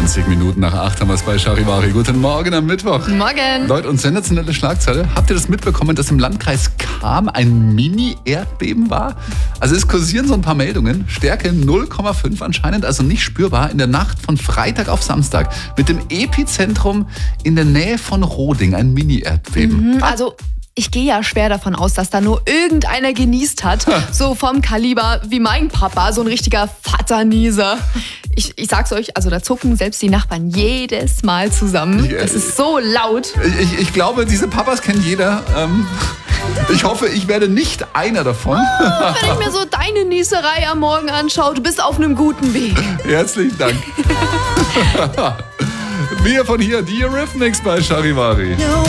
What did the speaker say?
20 Minuten nach 8 haben wir es bei Charivari. Guten Morgen am Mittwoch. Morgen. Leute, und sensationelle Schlagzeile. Habt ihr das mitbekommen, dass im Landkreis Cham ein Mini-Erdbeben war? Also es kursieren so ein paar Meldungen. Stärke 0,5 anscheinend, also nicht spürbar. In der Nacht von Freitag auf Samstag. Mit dem Epizentrum in der Nähe von Roding. Ein Mini-Erdbeben. Also ich gehe ja schwer davon aus, dass da nur irgendeiner genießt hat. So vom Kaliber wie mein Papa, so ein richtiger Vaternieser. Ich sag's euch, also da zucken selbst die Nachbarn jedes Mal zusammen. Das ist so laut. Ich glaube, diese Papas kennt jeder. Ich hoffe, ich werde nicht einer davon. Wenn ich mir so deine Nieserei am Morgen anschaue, du bist auf einem guten Weg. Herzlichen Dank. Wir von hier, die Eurythmics bei Charivari.